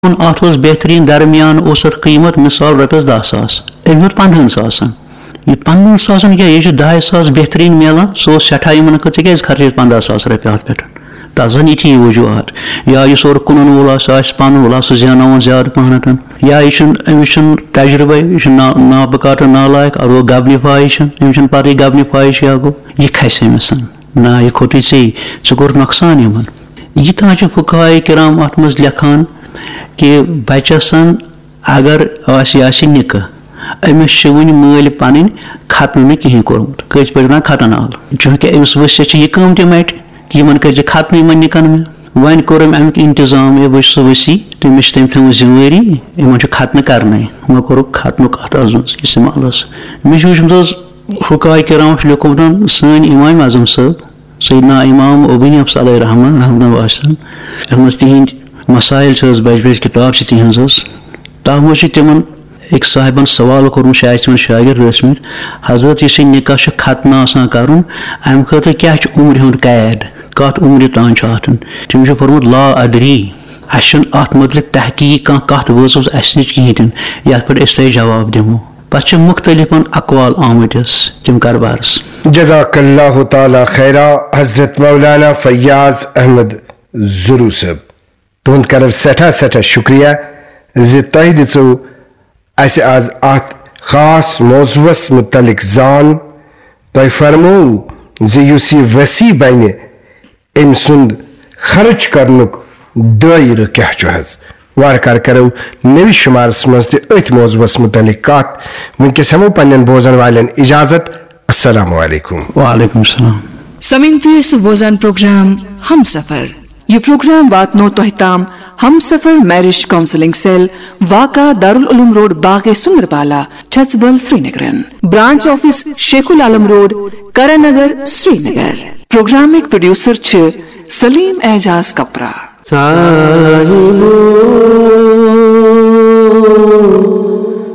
ات بہترین درمیان اس قیمت مثال رۄپیس 10,000 أمۍ ہیوٚت 15,000 یہ 15,000 کیا یہ 2,500 بہترین ملان سو سٹھا یمن ژےٚ خرچ 15,000 رۄپیہِ اتھ پٮ۪ٹھ تازن یِتھی وجوہات یا یہ سور کٕنن وول آسہِ پَنُن وول سُہ زیناوان زیادٕ پہنتھ یا یہ أمِس چھُنہٕ تجربے یہِ نا بکار نالائق ارو گبنہِ پاے أمِس چھنہٕ پتہٕ گبنہِ پاے کیٛاہ گوٚو یہِ کھسہِ أمِس نا یہِ کھوٚتُے ژےٚ کوٚر نۄقصان یِمن ییٖتیٛاہ چھِ فقہاء کرام اتھ منٛز لیکھان کہ بچس اگر آسہِ نکاح أمِس چھِ وٕنہِ مٲلۍ پنٕنۍ ختنہٕ نہٕ کِہیٖنۍ کوٚرمُت کٲشِر پٲٹھۍ ونان ختن آل چوٗنٛکہِ أمِس ؤسِتھ چھِ یہِ کٲم تہِ مٹہِ کہ یِمن کٔرزِ ختنہٕ یِمن نِکن مےٚ وۄنۍ کوٚر أمۍ امیُک انتظام ہے بہٕ چھُس سُہ ؤسی تٔمِس چھِ تٔمۍ تھٲومٕژ ذِمہٕ وٲری یِمن چھُ ختنہٕ کرنَے وۄنۍ کوٚرُکھ ختنُک اتھ منٛز استعمال حظ مےٚ چھُ وٕچھمُت حظ فقہاء کرام چھُ لیوٚکھمُت سٲنۍ امام اعظم صٲب سیدنا امام ابو حنیفہ علیہ رحمہ رحمتہ واسطہ یتھ منٛز تِہنٛدۍ مسائل چھِ حظ بجہِ بجہِ کِتاب چھِ تِہنٛز حظ تتھ منٛز چھِ تِمن أکۍ صاحبن سوال کوٚرمُت شاید تِمن شاگرد ٲسمٕتۍ حضرت یُس یہِ نکاح چھُ ختنہٕ آسان کرُن امہِ خٲطرٕ کیٛاہ چھُ عمرِ ہُنٛد قید کتھ عمرِ تام چھُ اتھ تٔمِس چھُ پوٚرمُت لا ادری اسہِ چھُنہٕ اتھ متعلق تحقیٖق کانٛہہ کتھ وٲژمٕژ اسہِ نِش کِہیٖنۍ تہِ یتھ پٮ۪ٹھ أسۍ تۄہہِ جواب دِمو پتہٕ چھِ مختلف اقوال آمٕتۍ حظ تِم کاربارس جزاک اللہ تعالیٰ خیرا حضرت مولانا فیاض احمد ظروٗ صٲب تُہُنٛد کرو سٮ۪ٹھاہ سٮ۪ٹھاہ شُکریہ زِ تۄہہِ دِژوٕ اَسہِ آز اَتھ خاص موضوعس متعلق زان تۄہہِ فرمووُ زِ یُس یہِ وسیع بنہِ أمۍ سُنٛد خرچ کرنُک دٲیرٕ کیٛاہ چھُ حظ وارٕ کارٕ کرو نٔوِس شُمارس منٛز تہِ أتھۍ موضوعس متعلق کتھ وٕنکیٚس ہٮ۪مو پننٮ۪ن بوزن والٮ۪ن اجازت السلام علیکم وعلیکم السلام سمعن تُہۍ ٲسِو بوزان پروگرام ہم سفر یہ پروگرام واتنو تۄہہِ تام ہم سفر میرج کاؤنسلنگ سیل واقع دارالعلوم روڈ باغ سندربالا چھژبل سرینگرن برانچ آفس شیخ العالم روڈ کرانگر سرینگر پروگرامک پروڈیوسر چھ سلیم اعجاز کپرا.